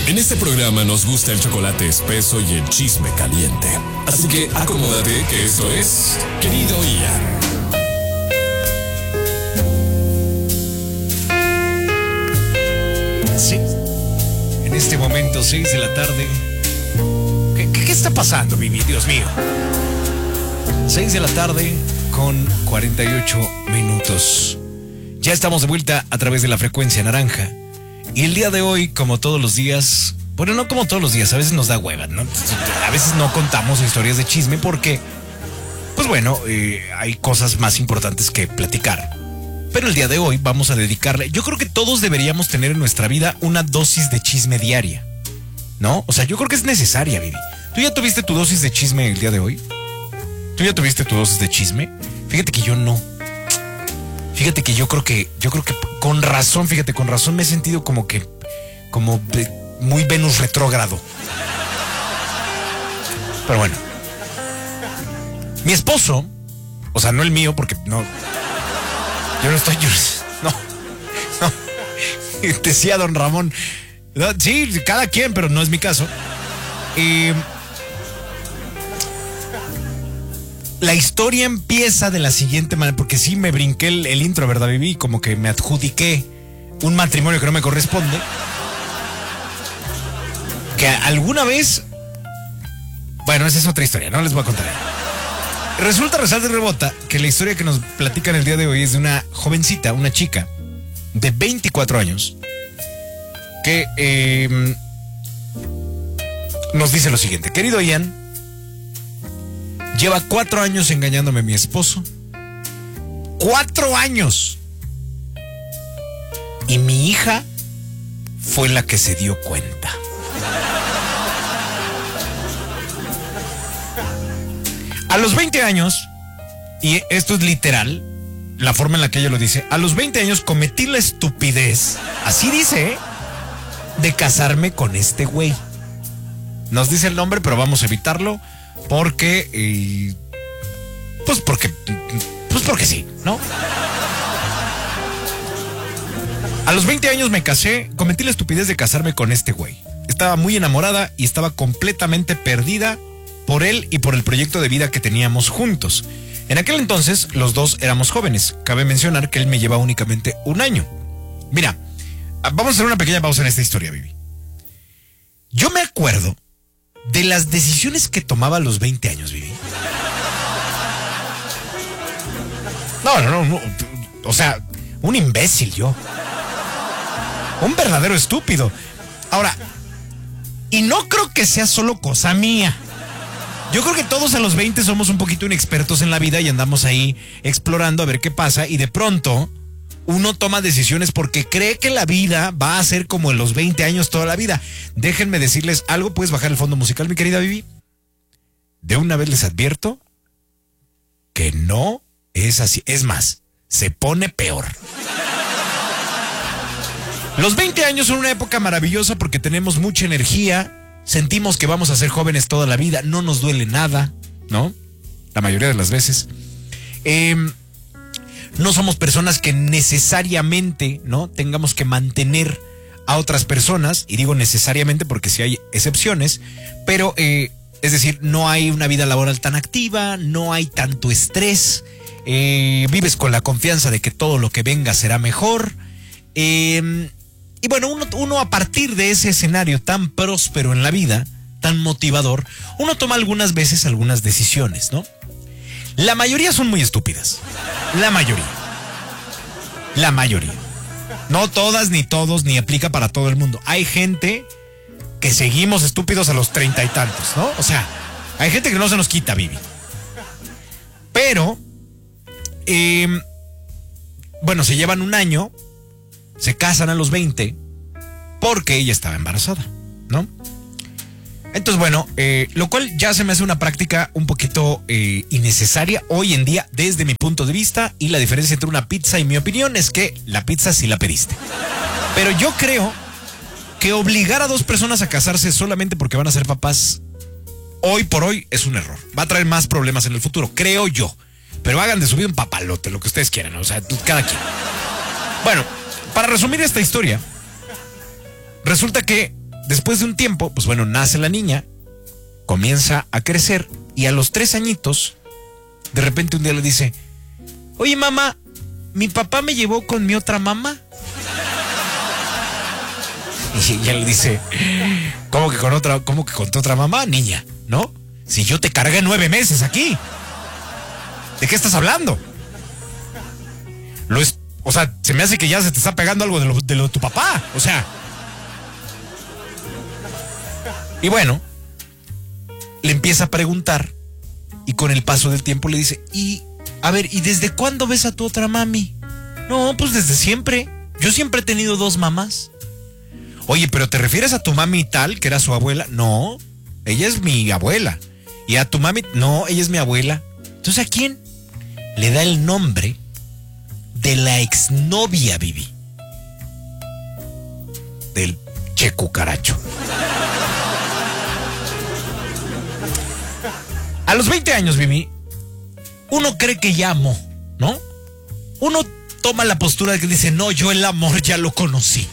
En este programa nos gusta el chocolate espeso y el chisme caliente. Así que acomódate que esto es Querido Ian. Sí, en este momento, 6 de la tarde. ¿Qué está pasando, Vivi? Dios mío. 6 de la tarde con 48 minutos. Ya estamos de vuelta a través de la frecuencia naranja. Y el día de hoy, como todos los días, bueno, no como todos los días, a veces nos da hueva, ¿no? A veces no contamos historias de chisme porque, pues bueno, hay cosas más importantes que platicar. Pero el día de hoy vamos a dedicarle, yo creo que todos deberíamos tener en nuestra vida una dosis de chisme diaria, ¿no? O sea, yo creo que es necesaria, Vivi. ¿Tú ya tuviste tu dosis de chisme el día de hoy? ¿Tú ya tuviste tu dosis de chisme? Fíjate que yo no. Fíjate que yo creo que con razón me he sentido como muy Venus retrógrado. Pero bueno. Mi esposo, o sea, no el mío, porque no. No. Decía don Ramón. No, sí, cada quien, pero no es mi caso. La historia empieza de la siguiente manera, porque sí me brinqué el intro, ¿verdad, Vivi? Como que me adjudiqué un matrimonio que no me corresponde. Que alguna vez... Bueno, esa es otra historia, no les voy a contar. Resulta, resalta y rebota que la historia que nos platican el día de hoy es de una jovencita, una chica de 24 años, que nos dice lo siguiente. Querido Ian, lleva 4 años engañándome mi esposo. 4 años. Y mi hija fue la que se dio cuenta. A los 20 años, y esto es literal, la forma en la que ella lo dice, a los 20 años cometí la estupidez, así dice, de casarme con este güey. Nos dice el nombre, pero vamos a evitarlo. Porque sí, ¿no? A los 20 años me casé, cometí la estupidez de casarme con este güey. Estaba muy enamorada y estaba completamente perdida por él y por el proyecto de vida que teníamos juntos. En aquel entonces, los dos éramos jóvenes. Cabe mencionar que él me lleva únicamente 1 año. Mira, vamos a hacer una pequeña pausa en esta historia, Vivi. Yo me acuerdo de las decisiones que tomaba a los 20 años, Vivi. No. O sea, un imbécil yo. Un verdadero estúpido. Ahora, y no creo que sea solo cosa mía. Yo creo que todos a los 20 somos un poquito inexpertos en la vida y andamos ahí explorando a ver qué pasa y de pronto uno toma decisiones porque cree que la vida va a ser como en los 20 años toda la vida. Déjenme decirles algo. ¿Puedes bajar el fondo musical, mi querida Vivi? De una vez les advierto que no es así. Es más, se pone peor. Los 20 años son una época maravillosa porque tenemos mucha energía, sentimos que vamos a ser jóvenes toda la vida, no nos duele nada, ¿no? La mayoría de las veces. No somos personas que necesariamente, ¿no?, tengamos que mantener a otras personas, y digo necesariamente porque sí hay excepciones, pero es decir, no hay una vida laboral tan activa, no hay tanto estrés, vives con la confianza de que todo lo que venga será mejor, y bueno, uno a partir de ese escenario tan próspero en la vida, tan motivador, uno toma algunas veces algunas decisiones, ¿no? La mayoría son muy estúpidas. La mayoría. No todas, ni todos, ni aplica para todo el mundo. Hay gente que seguimos estúpidos a los 30 y tantos, ¿no? O sea, hay gente que no se nos quita, Vivi. Pero, bueno, se llevan 1 año, se casan a los 20, porque ella estaba embarazada, ¿no? Entonces, bueno, lo cual ya se me hace una práctica un poquito innecesaria hoy en día desde mi punto de vista, y la diferencia entre una pizza y mi opinión es que la pizza sí la pediste. Pero yo creo que obligar a 2 personas a casarse solamente porque van a ser papás hoy por hoy es un error. Va a traer más problemas en el futuro, creo yo. Pero hagan de su vida un papalote, lo que ustedes quieran, ¿no? O sea, cada quien. Bueno, para resumir esta historia, resulta que después de un tiempo, pues bueno, nace la niña, comienza a crecer y a los 3 añitos, de repente un día le dice, oye mamá, ¿mi papá me llevó con mi otra mamá? Y ella le dice, ¿cómo que con tu otra mamá, niña? ¿No? Si yo te cargué 9 meses aquí. ¿De qué estás hablando? O sea, se me hace que ya se te está pegando algo de lo de tu papá. O sea. Y bueno, le empieza a preguntar y con el paso del tiempo le dice, ¿y desde cuándo ves a tu otra mami? No, pues desde siempre. Yo siempre he tenido 2 mamás. Oye, ¿pero te refieres a tu mami tal, que era su abuela? No, ella es mi abuela. ¿Y a tu mami? No, ella es mi abuela. Entonces, ¿a quién? Le da el nombre de la exnovia, Vivi. Del Che Cucaracho. A los 20 años, Vivi, uno cree que ya amó, ¿no? Uno toma la postura de que dice, no, yo el amor ya lo conocí.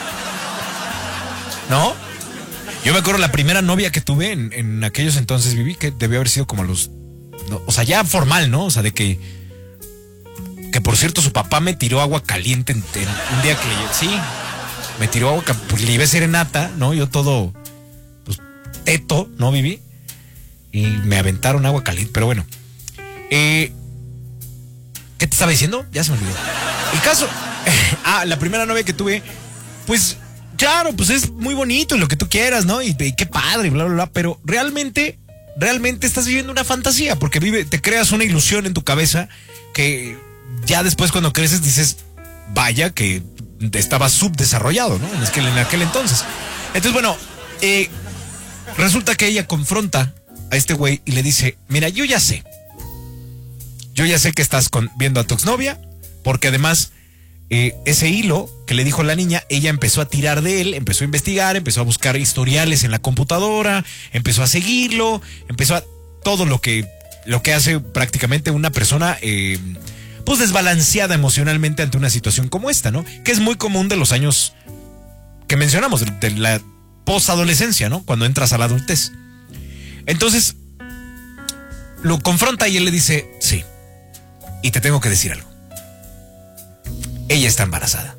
¿No? Yo me acuerdo la primera novia que tuve en aquellos entonces, Vivi, que debió haber sido como los... No, o sea, ya formal, ¿no? O sea, de que por cierto su papá me tiró agua caliente un día que... Sí, me tiró agua, pues le iba a serenata, ¿no? Yo todo, pues, teto, ¿no, Vivi? Y me aventaron agua caliente, pero bueno. ¿Qué te estaba diciendo? Ya se me olvidó. El caso... la primera novia que tuve, pues... Claro, pues es muy bonito y lo que tú quieras, ¿no? Y qué padre, bla, bla, bla. Pero realmente estás viviendo una fantasía porque te creas una ilusión en tu cabeza que ya después cuando creces dices, vaya que estaba subdesarrollado, ¿no? En aquel entonces. Entonces, bueno, resulta que ella confronta a este güey y le dice, mira, yo ya sé que estás viendo a tu exnovia porque además... ese hilo que le dijo la niña, ella empezó a tirar de él, empezó a investigar, empezó a buscar historiales en la computadora, empezó a seguirlo, empezó a todo lo que hace prácticamente una persona pues desbalanceada emocionalmente ante una situación como esta, ¿no? Que es muy común de los años que mencionamos, de la posadolescencia, ¿no? Cuando entras a la adultez. Entonces lo confronta y él le dice, sí, y te tengo que decir algo. Ella está embarazada.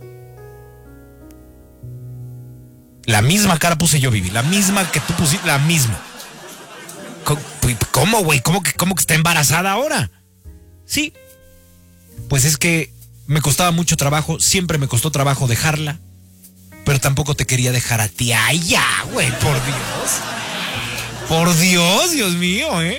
La misma cara puse yo, Vivi. La misma que tú pusiste, la misma. ¿Cómo, güey? ¿Cómo que está embarazada ahora? Sí. Pues es que me costaba mucho trabajo. Siempre me costó trabajo dejarla. Pero tampoco te quería dejar a ti. ¡Ay, ya, güey! Por Dios. Por Dios, Dios mío, ¿eh?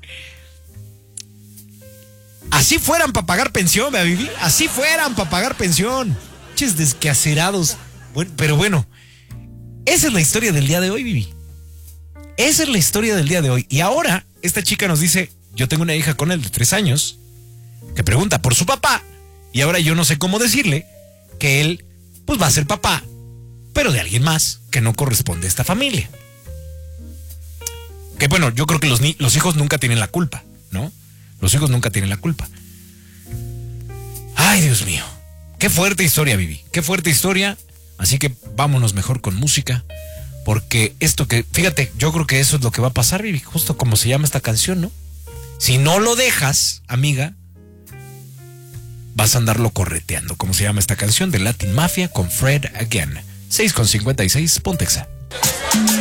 Así fueran para pagar pensión, ¿verdad, Vivi? Así fueran para pagar pensión. Ches descacerados. Bueno, pero bueno, esa es la historia del día de hoy, Vivi. Esa es la historia del día de hoy. Y ahora, esta chica nos dice, yo tengo una hija con él de 3 años, que pregunta por su papá, y ahora yo no sé cómo decirle que él, pues va a ser papá, pero de alguien más, que no corresponde a esta familia. Que bueno, yo creo que los hijos nunca tienen la culpa, ¿no? Los hijos nunca tienen la culpa. Ay, Dios mío. Qué fuerte historia, Vivi. Qué fuerte historia. Así que vámonos mejor con música. Porque fíjate, yo creo que eso es lo que va a pasar, Vivi. Justo como se llama esta canción, ¿no? Si no lo dejas, amiga, vas a andarlo correteando. Como se llama esta canción de Latin Mafia con Fred Again. 6:56, Pontexa.